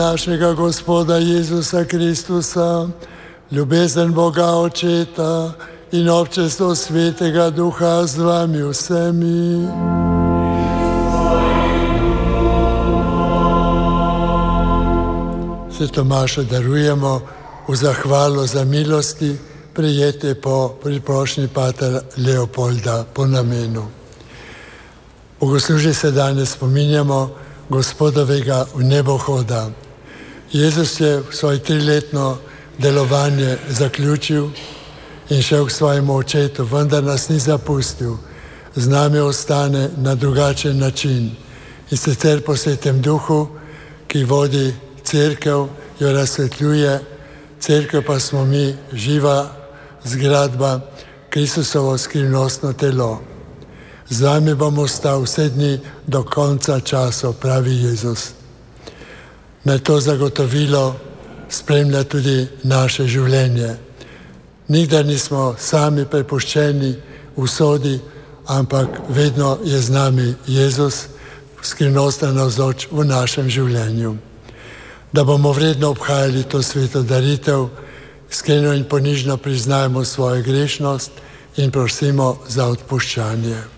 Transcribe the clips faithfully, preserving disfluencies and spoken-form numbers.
našega Gospoda Jezusa Kristusa, ljubezen Boga Očeta in občestvo Svetega Duha z vami vsemi. Se Tomaša darujemo v zahvalo za milosti, prejete po priprošnji pater Leopolda po namenu. V Bogoslužju se danes spominjamo Gospodovega vnebohoda. Jezus je svoje triletno delovanje zaključil in šel k svojemu očetu, vendar nas ni zapustil. Z nami ostane na drugačen način in sicer po Svetem Duhu, ki vodi cerkev, jo razsvetljuje. Cerkev pa smo mi, živa zgradba, Kristusovo skrivnostno telo. Z vami bom ostal vse dni do konca časov, pravi Jezus. Naj to zagotovilo spremlja tudi naše življenje. Nikdar nismo sami prepuščeni usodi, ampak vedno je z nami Jezus, skrivnostno navzoč v našem življenju. Da bomo vredno obhajali to sveto daritev, iskreno in ponižno priznajmo svojo grešnost in prosimo za odpuščanje.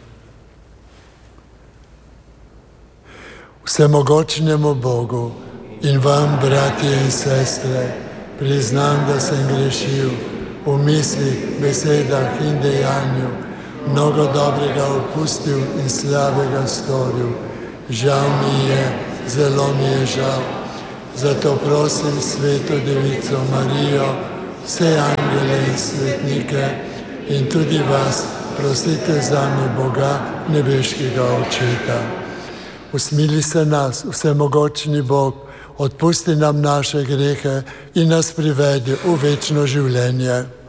Vsemogočnemu Bogu in vam, bratje in sestre, priznam, da sem grešil v mislih, besedah in dejanju, mnogo dobrega opustil in slabega storil. Žal mi je, zelo mi je žal. Zato prosim Sveto Devico Marijo, vse angele in svetnike in tudi vas, prosite zame Boga, nebeškega Očeta. Usmili se nas, vsemogočni Bog, odpusti nam naše grehe in nas privedi v večno življenje.